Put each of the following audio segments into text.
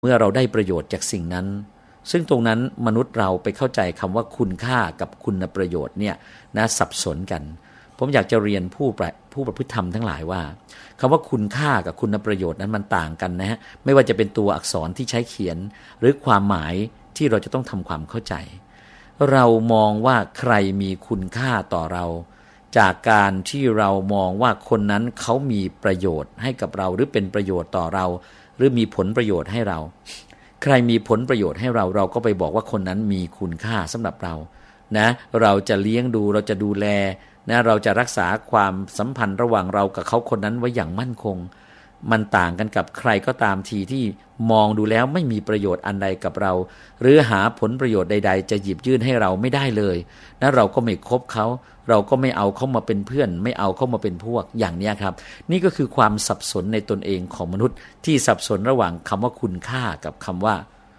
เมื่อเราได้ประโยชน์จากสิ่งนั้นซึ่งตรงนั้นมนุษย์เราไปเข้าใจคำว่าคุณค่ากับคุณประโยชน์เนี่ยนะสับสนกันผมอยากจะเรียนผู้ประพฤติธรรมทั้งหลายว่าคำว่าคุณค่ากับคุณประโยชน์นั้นมันต่างกันนะฮะไม่ว่าจะเป็นตัวอักษรที่ใช้เขียนหรือความหมายที่เราจะต้องทำความเข้าใจเรามองว่าใครมีคุณค่าต่อเราจากการที่เรามองว่าคนนั้นเขามีประโยชน์ให้กับเราหรือเป็นประโยชน์ต่อเราหรือมีผลประโยชน์ให้เราใครมีผลประโยชน์ให้เราเราก็ไปบอกว่าคนนั้นมีคุณค่าสำหรับเรานะเราจะเลี้ยงดูเราจะดูแลนะเราจะรักษาความสัมพันธ์ระหว่างเรากับเขาคนนั้นไว้อย่างมั่นคงมันต่างกันกับใครก็ตามทีที่มองดูแล้วไม่มีประโยชน์อันใดกับเราหรือหาผลประโยชน์ใดๆจะหยิบยื่นให้เราไม่ได้เลยนะเราก็ไม่คบเขาเราก็ไม่เอาเขามาเป็นเพื่อนไม่เอาเขามาเป็นพวกอย่างนี้ครับนี่ก็คือความสับสนในตนเองของมนุษย์ที่สับสนระหว่างคำว่าคุณค่ากับคำ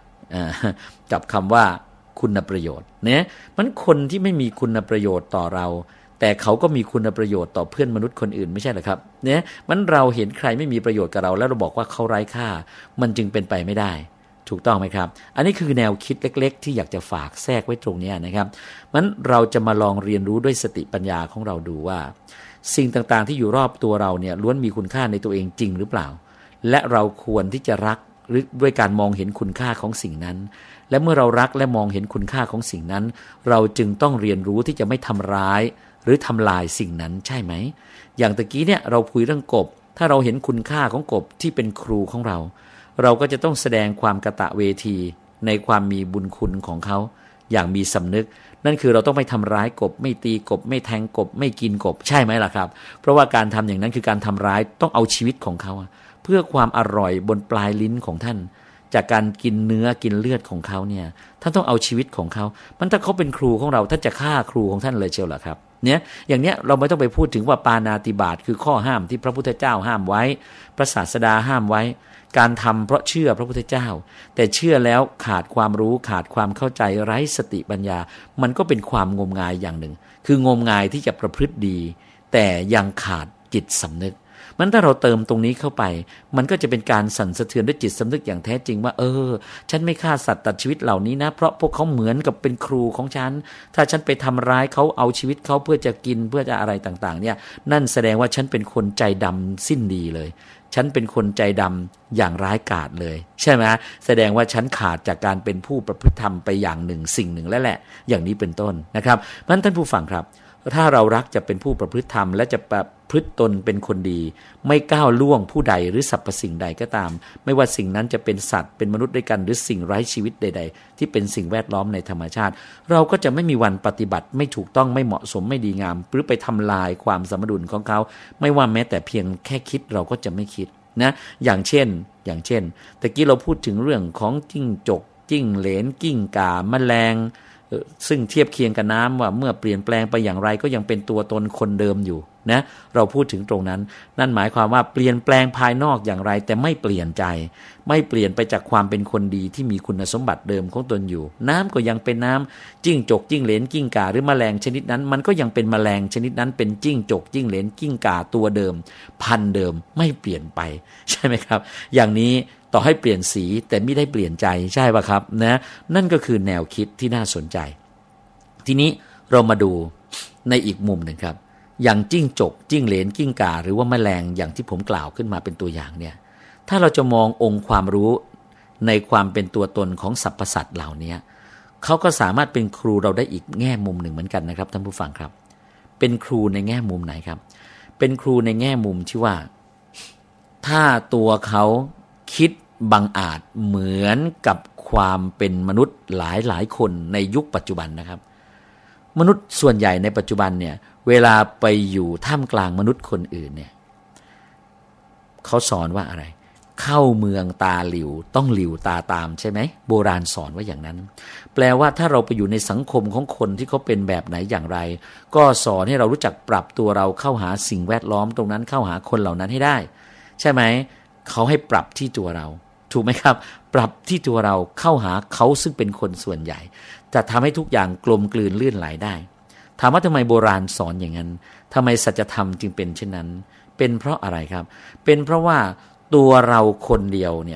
ว่าคุณประโยชน์เนี่ยมันคนที่ไม่มีคุณประโยชน์ต่อเราแต่เขาก็มีคุณประโยชน์ต่อเพื่อนมนุษย์คนอื่นไม่ใช่เหรอครับเนี่ยมันเราเห็นใครไม่มีประโยชน์กับเราแล้วเราบอกว่าเขาไร้ค่ามันจึงเป็นไปไม่ได้ถูกต้องไหมครับอันนี้คือแนวคิดเล็กๆที่อยากจะฝากแทรกไว้ตรงนี้นะครับมันเราจะมาลองเรียนรู้ด้วยสติปัญญาของเราดูว่าสิ่งต่างๆที่อยู่รอบตัวเราเนี่ยล้วนมีคุณค่าในตัวเองจริงหรือเปล่าและเราควรที่จะรักหรือด้วยการมองเห็นคุณค่าของสิ่งนั้นและเมื่อเรารักและมองเห็นคุณค่าของสิ่งนั้นเราจึงต้องเรียนรู้ที่จะไม่ทำร้ายหรือทำลายสิ่งนั้นใช่ไหมอย่างตะกี้เนี่ยเราคุยเรื่องกบถ้าเราเห็นคุณค่าของกบที่เป็นครูของเราเราก็จะต้องแสดงความกตเวทีในความมีบุญคุณของเขาอย่างมีสำนึกนั่นคือเราต้องไม่ทำร้ายกบไม่ตีกบไม่แทงกบไม่กินกบใช่ไหมล่ะครับเพราะว่าการทำอย่างนั้นคือการทำร้ายต้องเอาชีวิตของเขาเพื่อความอร่อยบนปลายลิ้นของท่านจากการกินเนื้อกินเลือดของเขาเนี่ยท่านต้องเอาชีวิตของเขามันถ้าเขาเป็นครูของเราท่านจะฆ่าครูของท่านเลยเชียวเหรอครับเนี่ยอย่างเนี้ยเราไม่ต้องไปพูดถึงว่าปาณาติบาตคือข้อห้ามที่พระพุทธเจ้าห้ามไว้พระศาสดาห้ามไว้การทำเพราะเชื่อพระพุทธเจ้าแต่เชื่อแล้วขาดความรู้ขาดความเข้าใจไร้สติปัญญามันก็เป็นความงมงายอย่างหนึ่งคืองมงายที่จะประพฤติดีแต่ยังขาดจิตสำนึกมันถ้าเราเติมตรงนี้เข้าไปมันก็จะเป็นการสั่นสะเทือนด้วยจิตสำนึกอย่างแท้จริงว่าฉันไม่ฆ่าสัตว์ตัดชีวิตเหล่านี้นะเพราะพวกเขาเหมือนกับเป็นครูของฉันถ้าฉันไปทำร้ายเขาเอาชีวิตเขาเพื่อจะกินเพื่อจะอะไรต่างๆเนี่ยนั่นแสดงว่าฉันเป็นคนใจดำสิ้นดีเลยฉันเป็นคนใจดำอย่างร้ายกาจเลยใช่ไหมแสดงว่าฉันขาดจากการเป็นผู้ประพฤติธรรมไปอย่างหนึ่งสิ่งหนึ่งแล้วแหละอย่างนี้เป็นต้นนะครับเพราะฉะนั้นท่านผู้ฟังครับถ้าเรารักจะเป็นผู้ประพฤติธรรมและจะประพฤติตนเป็นคนดีไม่ก้าวล่วงผู้ใดหรือสรรพสิ่งใดก็ตามไม่ว่าสิ่งนั้นจะเป็นสัตว์เป็นมนุษย์ด้วยกันหรือสิ่งไร้ชีวิตใดๆที่เป็นสิ่งแวดล้อมในธรรมชาติเราก็จะไม่มีวันปฏิบัติไม่ถูกต้องไม่เหมาะสมไม่ดีงามหรือไปทำลายความสมดุลของเขาไม่ว่าแม้แต่เพียงแค่คิดเราก็จะไม่คิดนะอย่างเช่นตะกี้เราพูดถึงเรื่องของจิ้งจกจิ้งเหลนกิ้งก่าแมลงซึ่งเทียบเคียงกับน้ำว่าเมื่อเปลี่ยนแปลงไปอย่างไรก็ยังเป็นตัวตนคนเดิมอยู่นะเราพูดถึงตรงนั้นนั่นหมายความว่าเปลี่ยนแปลงภายนอกอย่างไรแต่ไม่เปลี่ยนใจไม่เปลี่ยนไปจากความเป็นคนดีที่มีคุณสมบัติเดิมของตนอยู่น้ำก็ยังเป็นน้ำจิ้งจกจิ้งเหลนกิ้งก่าหรือแมลงชนิดนั้นมันก็ยังเป็นแมลงชนิดนั้นเป็นจิ้งจกจิ้งเหลนกิ้งก่าตัวเดิมพันธุ์เดิมไม่เปลี่ยนไปใช่ไหมครับอย่างนี้ต่อให้เปลี่ยนสีแต่ไม่ได้เปลี่ยนใจใช่ป่ะครับนะนั่นก็คือแนวคิดที่น่าสนใจทีนี้เรามาดูในอีกมุมหนึ่งครับอย่างจิ้งจกจิ้งเหลนกิ้งก่าหรือว่าแมลงอย่างที่ผมกล่าวขึ้นมาเป็นตัวอย่างเนี่ยถ้าเราจะมององค์ความรู้ในความเป็นตัวตนของสรรพสัตว์เหล่านี้เขาก็สามารถเป็นครูเราได้อีกแง่มุมหนึ่งเหมือนกันนะครับท่านผู้ฟังครับเป็นครูในแง่มุมไหนครับเป็นครูในแง่มุมที่ว่าถ้าตัวเขาคิดบังอาจเหมือนกับความเป็นมนุษย์หลายคนในยุคปัจจุบันนะครับมนุษย์ส่วนใหญ่ในปัจจุบันเนี่ยเวลาไปอยู่ท่ามกลางมนุษย์คนอื่นเนี่ยเขาสอนว่าอะไรเข้าเมืองตาหลิวต้องหลิวตาตามใช่ไหมโบราณสอนว่าอย่างนั้นแปลว่าถ้าเราไปอยู่ในสังคมของคนที่เขาเป็นแบบไหนอย่างไรก็สอนให้เรารู้จักปรับตัวเราเข้าหาสิ่งแวดล้อมตรงนั้นเข้าหาคนเหล่านั้นให้ได้ใช่ไหมเขาให้ปรับที่ตัวเราถูกไหมครับปรับที่ตัวเราเข้าหาเขาซึ่งเป็นคนส่วนใหญ่จะทำให้ทุกอย่างกลมกลืนลื่นไหลได้ถามว่าทำไมโบราณสอนอย่างนั้นทำไมสัจธรรมจึงเป็นเช่นนั้นเป็นเพราะอะไรครับเป็นเพราะว่าตัวเราคนเดียวเนี่ย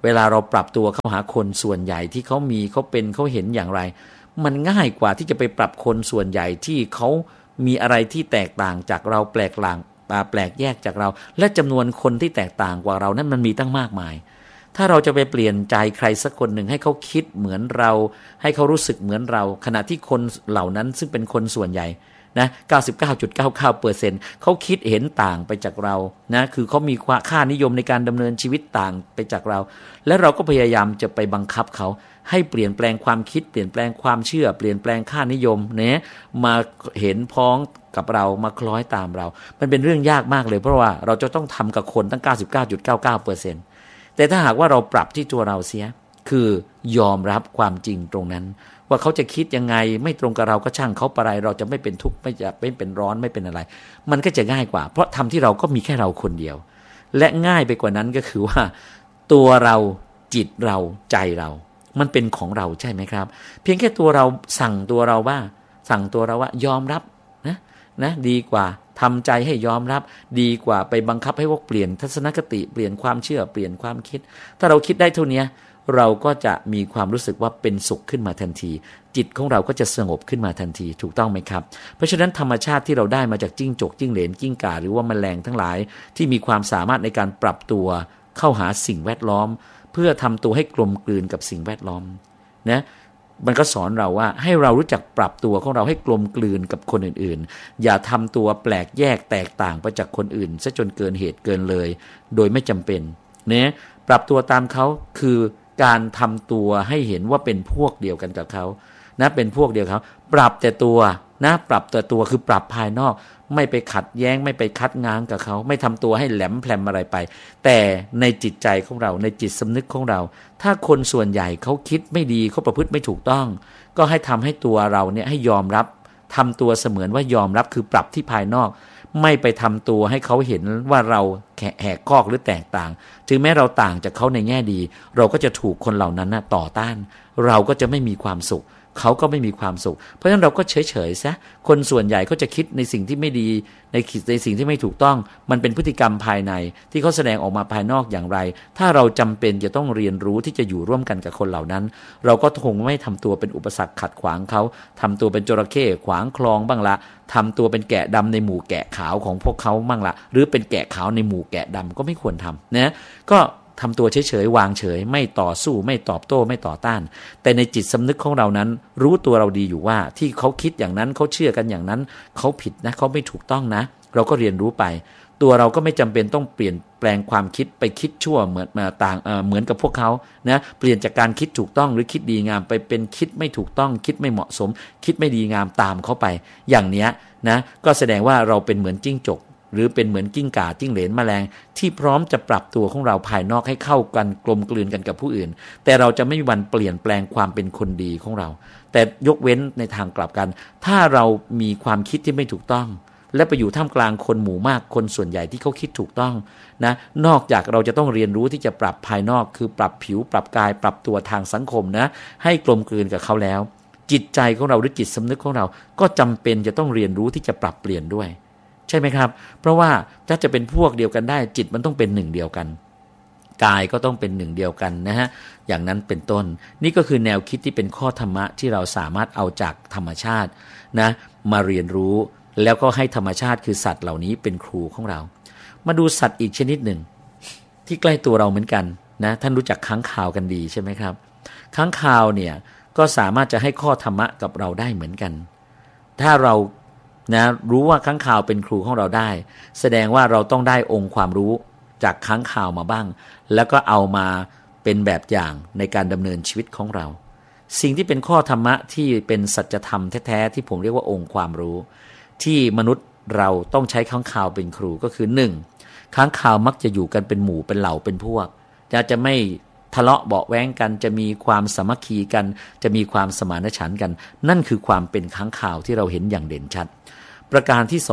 เวลาเราปรับตัวเข้าหาคนส่วนใหญ่ที่เขามีเขาเป็นเขาเห็นอย่างไรมันง่ายกว่าที่จะไปปรับคนส่วนใหญ่ที่เขามีอะไรที่แตกต่างจากเราแปลกแยกจากเราและจำนวนคนที่แตกต่างกว่าเรานั้นมันมีตั้งมากมายถ้าเราจะไปเปลี่ยนใจใครสักคนหนึ่งให้เขาคิดเหมือนเราให้เขารู้สึกเหมือนเราขณะที่คนเหล่านั้นซึ่งเป็นคนส่วนใหญ่นะ 99.99% เขาคิดเห็นต่างไปจากเรานะคือเขามีค่านิยมในการดำเนินชีวิตต่างไปจากเราและเราก็พยายามจะไปบังคับเขาให้เปลี่ยนแปลงความคิดเปลี่ยนแปลงความเชื่อเปลี่ยนแปลงค่านิยมเนี่ยมาเห็นพ้องกับเรามาคล้อยตามเรามันเป็นเรื่องยากมากเลยเพราะว่าเราจะต้องทำกับคนตั้ง 99.99% แต่ถ้าหากว่าเราปรับที่ตัวเราเสียคือยอมรับความจริงตรงนั้นว่าเขาจะคิดยังไงไม่ตรงกับเราก็ช่างเขาไปเราจะไม่เป็นทุกข์ไม่จะไม่เป็นร้อนไม่เป็นอะไรมันก็จะง่ายกว่าเพราะทำที่เราก็มีแค่เราคนเดียวและง่ายไปกว่านั้นก็คือว่าตัวเราจิตเราใจเรามันเป็นของเราใช่ไหมครับเพียงแค่ตัวเราสั่งตัวเราว่ายอมรับนะดีกว่าทำใจให้ยอมรับดีกว่าไปบังคับให้วกเปลี่ยนทัศนคติเปลี่ยนความเชื่อเปลี่ยนความคิดถ้าเราคิดได้เท่านี้เราก็จะมีความรู้สึกว่าเป็นสุขขึ้นมาทันทีจิตของเราก็จะสงบขึ้นมาทันทีถูกต้องไหมครับเพราะฉะนั้นธรรมชาติที่เราได้มาจากจิ้งจกจิ้งเหลนกิ้งก่าหรือว่าแมลงทั้งหลายที่มีความสามารถในการปรับตัวเข้าหาสิ่งแวดล้อมเพื่อทำตัวให้กลมกลืนกับสิ่งแวดล้อมนะมันก็สอนเราว่าให้เรารู้จักปรับตัวของเราให้กลมกลืนกับคนอื่นๆอย่าทำตัวแปลกแยกแตกต่างไปจากคนอื่นซะจนเกินเหตุเกินเลยโดยไม่จำเป็นนะปรับตัวตามเขาคือการทำตัวให้เห็นว่าเป็นพวกเดียวกันกับเขานะเป็นพวกเดียวเขาปรับแต่ตัวนะปรับแต่ตัวคือปรับภายนอกไม่ไปขัดแย้งไม่ไปคัดง้างกับเขาไม่ทำตัวให้แหลมแพลมอะไรไปแต่ในจิตใจของเราในจิตสำนึกของเราถ้าคนส่วนใหญ่เขาคิดไม่ดีเขาประพฤติไม่ถูกต้องก็ให้ทำให้ตัวเราเนี่ยให้ยอมรับทำตัวเสมือนว่ายอมรับคือปรับที่ภายนอกไม่ไปทำตัวให้เขาเห็นว่าเราแหกข้อหรือแตกต่างถึงแม้เราต่างจากเขาในแง่ดีเราก็จะถูกคนเหล่านั้นต่อต้านเราก็จะไม่มีความสุขเขาก็ไม่มีความสุขเพราะฉะนั้นเราก็เฉยๆซะคนส่วนใหญ่ก็จะคิดในสิ่งที่ไม่ดีในสิ่งที่ไม่ถูกต้องมันเป็นพฤติกรรมภายในที่เขาแสดงออกมาภายนอกอย่างไรถ้าเราจำเป็นจะต้องเรียนรู้ที่จะอยู่ร่วมกันกับคนเหล่านั้นเราก็คงไม่ทำตัวเป็นอุปสรรคขัดขวางเขาทำตัวเป็นจระเข้ขวางคลองบ้างละทำตัวเป็นแกะดำในหมู่แกะขาวของพวกเขาบ้างละหรือเป็นแกะขาวในหมู่แกะดำก็ไม่ควรทำนะก็ทำตัวเฉยๆวางเฉยไม่ต่อสู้ไม่ตอบโต้ไม่ต่อต้านแต่ในจิตสำนึกของเรานั้นรู้ตัวเราดีอยู่ว่าที่เขาคิดอย่างนั้นเขาเชื่อกันอย่างนั้นเขาผิดนะเขาไม่ถูกต้องนะเราก็เรียนรู้ไปตัวเราก็ไม่จำเป็นต้องเปลี่ยนแปลงความคิดไปคิดชั่วเหมือนกับพวกเขานะเปลี่ยนจากการคิดถูกต้องหรือคิดดีงามไปเป็นคิดไม่ถูกต้องคิดไม่เหมาะสมคิดไม่ดีงามตามเขาไปอย่างเนี้ยนะก็แสดงว่าเราเป็นเหมือนจิ้งจกหรือเป็นเหมือนกิ้งก่าจิ้งเหลนแมลงที่พร้อมจะปรับตัวของเราภายนอกให้เข้ากันกลมกลืนกันกับผู้อื่นแต่เราจะไม่มีวันเปลี่ยนแปลงความเป็นคนดีของเราแต่ยกเว้นในทางกลับกันถ้าเรามีความคิดที่ไม่ถูกต้องและไปอยู่ท่ามกลางคนหมู่มากคนส่วนใหญ่ที่เขาคิดถูกต้องนะนอกจากเราจะต้องเรียนรู้ที่จะปรับภายนอกคือปรับผิวปรับกายปรับตัวทางสังคมนะให้กลมกลืนกับเขาแล้วจิตใจของเราหรือจิตสำนึกของเราก็จำเป็นจะต้องเรียนรู้ที่จะปรับเปลี่ยนด้วยใช่ไหมครับเพราะว่าถ้าจะเป็นพวกเดียวกันได้จิตมันต้องเป็นหนึ่งเดียวกันกายก็ต้องเป็นหนึ่งเดียวกันนะฮะอย่างนั้นเป็นต้นนี่ก็คือแนวคิดที่เป็นข้อธรรมะที่เราสามารถเอาจากธรรมชาตินะมาเรียนรู้แล้วก็ให้ธรรมชาติคือสัตว์เหล่านี้เป็นครูของเรามาดูสัตว์อีกชนิดหนึ่งที่ใกล้ตัวเราเหมือนกันนะท่านรู้จักค้างคาวกันดีใช่ไหมครับค้างคาวเนี่ยก็สามารถจะให้ข้อธรรมะกับเราได้เหมือนกันถ้าเรานะรู้ว่าค้างคาวเป็นครูของเราได้แสดงว่าเราต้องได้องค์ความรู้จากค้างคาวมาบ้างแล้วก็เอามาเป็นแบบอย่างในการดำเนินชีวิตของเราสิ่งที่เป็นข้อธรรมะที่เป็นสัจธรรมแท้ๆที่ผมเรียกว่าองค์ความรู้ที่มนุษย์เราต้องใช้ค้างคาวเป็นครูก็คือ 1. ค้างคาวมักจะอยู่กันเป็นหมู่เป็นเหล่าเป็นพวกจะไม่ทะเลาะเบาะแว้งกันจะมีความสามัคคีกันจะมีความสมานฉันท์กันนั่นคือความเป็นค้างคาวที่เราเห็นอย่างเด่นชัดประการที่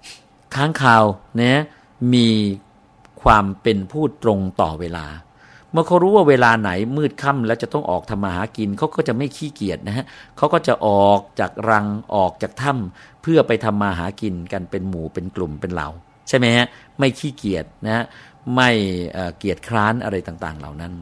2ค้างคาวเนี่ยมีความเป็นผู้ตรงต่อเวลาเมื่อเขารู้ว่าเวลาไหนมืดค่ำแล้วจะต้องออกทำมาหากินเขาก็จะไม่ขี้เกียจนะฮะเขาก็จะออกจากรังออกจากถ้ำเพื่อไปทำมาหากินกันเป็นหมู่เป็นกลุ่มเป็นเหล่าใช่ไหมฮะไม่ขี้เกียจนะฮะไม่เกียจคร้านอะไรต่างๆเหล่านั้น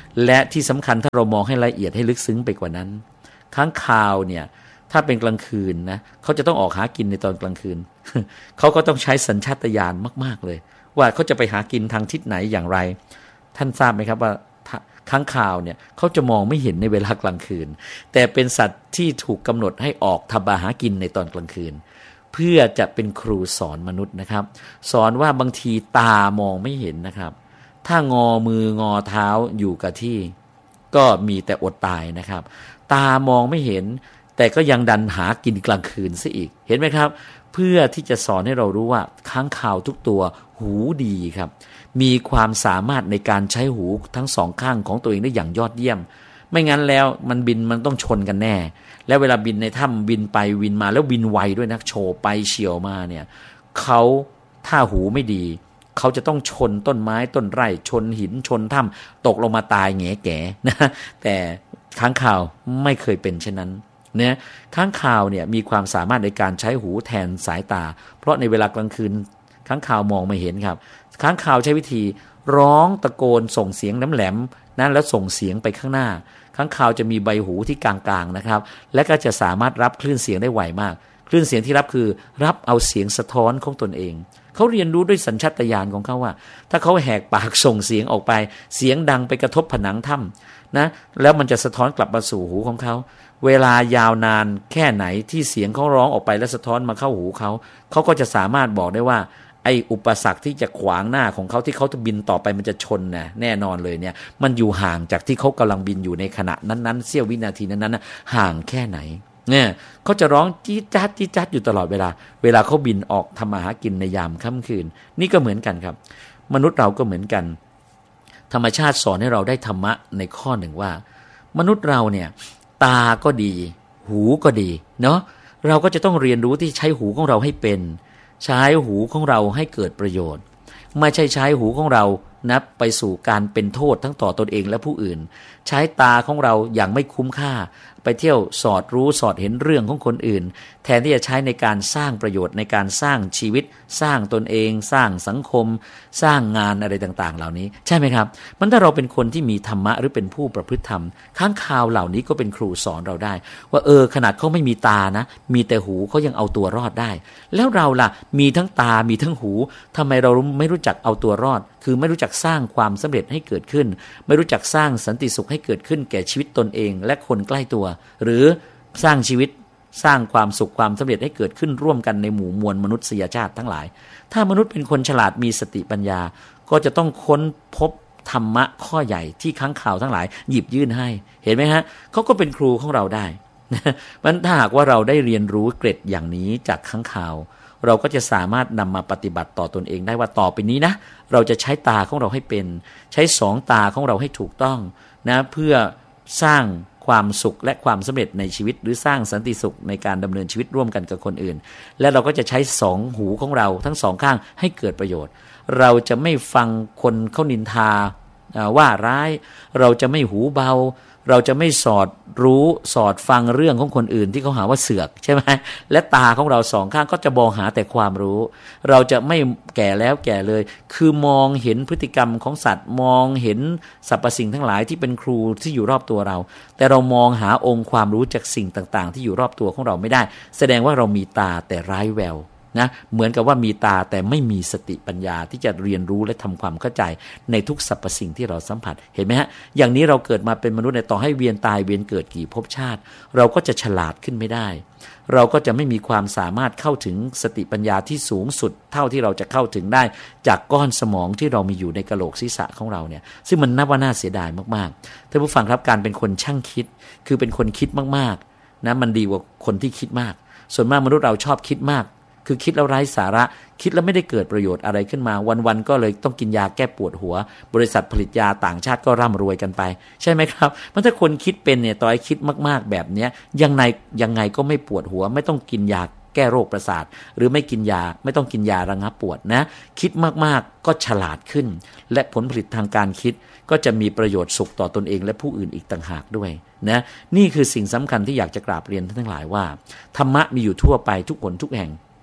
และที่สำคัญถ้าเรามองให้ละเอียดให้ลึกซึ้งไปกว่านั้นค้างคาวเนี่ยถ้าเป็นกลางคืนนะเขาจะต้องออกหากินในตอนกลางคืน เขาก็ต้องใช้สัญชาตญาณมากๆเลยว่าเขาจะไปหากินทางทิศไหนอย่างไรท่านทราบไหมครับว่าค้างคาวเนี่ยเขาจะมองไม่เห็นในเวลากลางคืนแต่เป็นสัตว์ที่ถูกกำหนดให้ออกทำมาหากินในตอนกลางคืนเพื่อจะเป็นครูสอนมนุษย์นะครับสอนว่าบางทีตามองไม่เห็นนะครับถ้างอมืองอเท้าอยู่กับที่ก็มีแต่อดตายนะครับตามองไม่เห็นแต่ก็ยังดันหากินกลางคืนซะอีกเห็นไหมครับเพื่อที่จะสอนให้เรารู้ว่าค้างคาวทุกตัวหูดีครับมีความสามารถในการใช้หูทั้งสองข้างของตัวเองได้อย่างยอดเยี่ยมไม่งั้นแล้วมันบินมันต้องชนกันแน่แล้วเวลาบินในถ้ำบินไปบินมาแล้วบินไวด้วยนะโฉบไปเฉี่ยวมาเนี่ยเขาถ้าหูไม่ดีเขาจะต้องชนต้นไม้ต้นไร่ชนหินชนถ้ำตกลงมาตายแง่แก่นะแต่ค้างคาวไม่เคยเป็นเช่นนั้นเนี่ยค้างคาวเนี่ยมีความสามารถในการใช้หูแทนสายตาเพราะในเวลากลางคืนค้างคาวมองไม่เห็นครับค้างคาวใช้วิธีร้องตะโกนส่งเสียงน้ำแหลมนั้นแล้วส่งเสียงไปข้างหน้าค้างคาวจะมีใบหูที่กลางๆนะครับและก็จะสามารถรับคลื่นเสียงได้ไวมากคลื่นเสียงที่รับคือรับเอาเสียงสะท้อนของตนเองเขาเรียนรู้ด้วยสัญชาตญาณของเขาว่าถ้าเขาแหกปากส่งเสียงออกไปเสียงดังไปกระทบผนังถ้ำนะแล้วมันจะสะท้อนกลับมาสู่หูของเขาเวลายาวนานแค่ไหนที่เสียงเขาร้องออกไปและสะท้อนมาเข้าหูเขาเขาก็จะสามารถบอกได้ว่าไอ้อุปสรรคที่จะขวางหน้าของเขาที่เขาจะบินต่อไปมันจะชนนะแน่นอนเลยเนี่ยมันอยู่ห่างจากที่เขากำลังบินอยู่ในขณะนั้นๆเสี้ยววินาทีนั้นๆห่างแค่ไหนเนี่ยเขาจะร้องจี๊ดจ๊าดจี๊ดจ๊าดอยู่ตลอดเวลาเขาบินออกทำมาหากินในยามค่ำคืนนี่ก็เหมือนกันครับมนุษย์เราก็เหมือนกันธรรมชาติสอนให้เราได้ธรรมะในข้อหนึ่งว่ามนุษย์เราเนี่ยตาก็ดีหูก็ดีเนาะเราก็จะต้องเรียนรู้ที่ใช้หูของเราให้เป็นใช้หูของเราให้เกิดประโยชน์ไม่ใช่ใช้หูของเรานับไปสู่การเป็นโทษทั้งต่อตนเองและผู้อื่นใช้ตาของเราอย่างไม่คุ้มค่าไปเที่ยวสอดรู้สอดเห็นเรื่องของคนอื่นแทนที่จะใช้ในการสร้างประโยชน์ในการสร้างชีวิตสร้างตนเองสร้างสังคมสร้างงานอะไรต่างๆเหล่านี้ใช่ไหมครับมันถ้าเราเป็นคนที่มีธรรมะหรือเป็นผู้ประพฤติธรรมค้างคาวเหล่านี้ก็เป็นครูสอนเราได้ว่าขนาดเขาไม่มีตานะมีแต่หูเขายังเอาตัวรอดได้แล้วเราล่ะมีทั้งตามีทั้งหูทำไมเราไม่รู้จักเอาตัวรอดคือไม่รู้จักสร้างความสำเร็จให้เกิดขึ้นไม่รู้จักสร้างสันติสุขให้เกิดขึ้นแก่ชีวิตตนเองและคนใกล้ตัวหรือสร้างชีวิตสร้างความสุขความสำเร็จให้เกิดขึ้นร่วมกันในหมู่มวลมนุษยชาติทั้งหลายถ้ามนุษย์เป็นคนฉลาดมีสติปัญญาก็จะต้องค้นพบธรรมะข้อใหญ่ที่ค้างคาวทั้งหลายหยิบยื่นให้เห็นไหมฮะเขาก็เป็นครูของเราได้มันถ้าหากว่าเราได้เรียนรู้เกร็ดอย่างนี้จากค้างคาวเราก็จะสามารถนำมาปฏิบัติต่อตนเองได้ว่าต่อไปนี้นะเราจะใช้ตาของเราให้เป็นใช้สองตาของเราให้ถูกต้องนะเพื่อสร้างความสุขและความสำเร็จในชีวิตหรือสร้างสันติสุขในการดำเนินชีวิตร่วมกันกับคนอื่นและเราก็จะใช้สองหูของเราทั้งสองข้างให้เกิดประโยชน์เราจะไม่ฟังคนเขานินทาว่าร้ายเราจะไม่หูเบาเราจะไม่สอดรู้สอดฟังเรื่องของคนอื่นที่เขาหาว่าเสือกใช่ไหมและตาของเราสองข้างก็จะมองหาแต่ความรู้เราจะไม่แก่แล้วแก่เลยคือมองเห็นพฤติกรรมของสัตว์มองเห็นสรรพสิ่งทั้งหลายที่เป็นครูที่อยู่รอบตัวเราแต่เรามองหาองค์ความรู้จากสิ่งต่างๆที่อยู่รอบตัวของเราไม่ได้แสดงว่าเรามีตาแต่ไร้แววนะเหมือนกับว่ามีตาแต่ไม่มีสติปัญญาที่จะเรียนรู้และทำความเข้าใจในทุกสรรพสิ่งที่เราสัมผัสเห็นไหมฮะอย่างนี้เราเกิดมาเป็นมนุษย์ในต่อให้เวียนตายเวียนเกิดกี่ภพชาติเราก็จะฉลาดขึ้นไม่ได้เราก็จะไม่มีความสามารถเข้าถึงสติปัญญาที่สูงสุดเท่าที่เราจะเข้าถึงได้จากก้อนสมองที่เรามีอยู่ในกะโหลกศีรษะของเราเนี่ยซึ่งมันนับว่าน่าเสียดายมากๆท่านผู้ฟังครับการเป็นคนช่างคิดคือเป็นคนคิดมากๆนะมันดีกว่าคนที่คิดมากส่วนมากมนุษย์เราชอบคิดมากคือคิดแล้วไร้สาระคิดแล้วไม่ได้เกิดประโยชน์อะไรขึ้นมาวันๆก็เลยต้องกินยาแก้ปวดหัวบริษัทผลิตยาต่างชาติก็ร่ำรวยกันไปใช่ไหมครับมันถ้าคนคิดเป็นเนี่ยต่อให้คิดมากๆแบบนี้ยังไงก็ไม่ปวดหัวไม่ต้องกินยาแก้โรคประสาทหรือไม่กินยาไม่ต้องกินยาระงับปวดนะคิดมากๆก็ฉลาดขึ้นและผลผลิตทางการคิดก็จะมีประโยชน์สุขต่อตนเองและผู้อื่นอีกต่างหากด้วยนะนี่คือสิ่งสำคัญที่อยากจะกราบเรียนท่านทั้งหลายว่าธรรมะมีอยู่ทั่วไปทุกคนทุกแห่ง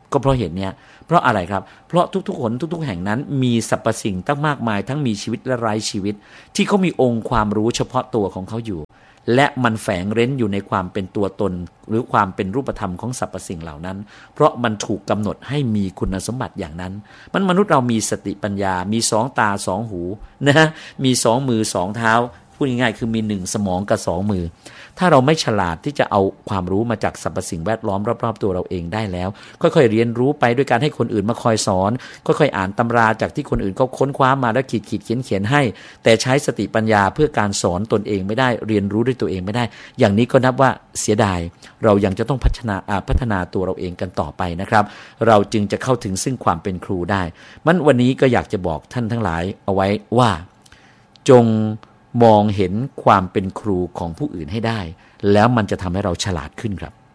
ก็เพราะเหตุเนี้ยเพราะอะไรครับเพราะทุกๆคนทุกๆแห่งนั้นมีสรรพสิ่งตั้งมากมายทั้งมีชีวิตและไร้ชีวิตที่เขามีองค์ความรู้เฉพาะตัวของเขาอยู่และมันแฝงเร้นอยู่ในความเป็นตัวตนหรือความเป็นรูปธรรมของสรรพสิ่งเหล่านั้นเพราะมันถูกกำหนดให้มีคุณสมบัติอย่างนั้นมนุษย์เรามีสติปัญญามี2 ตา 2 หูนะมี2 มือ 2 เท้าพูดง่ายๆคือมี1 สมองกับ2 มือถ้าเราไม่ฉลาดที่จะเอาความรู้มาจากสรรพสิ่งแวดล้อมรอบๆตัวเราเองได้แล้วค่อยๆเรียนรู้ไปด้วยการให้คนอื่นมาคอยสอนค่อยๆอ่านตำราจากที่คนอื่นเขาค้นคว้ามาแล้วขีดเขียนให้แต่ใช้สติปัญญาเพื่อการสอนตนเองไม่ได้เรียนรู้ด้วยตัวเองไม่ได้อย่างนี้ก็นับว่าเสียดายเรายังจะต้องพัฒนาตัวเราเองกันต่อไปนะครับเราจึงจะเข้าถึงซึ่งความเป็นครูได้วันนี้ก็อยากจะบอกท่านทั้งหลายเอาไว้ว่าจงมองเห็นความเป็นครูของผู้อื่นให้ได้แล้วมันจะทำให้เราฉลาดขึ้นครับ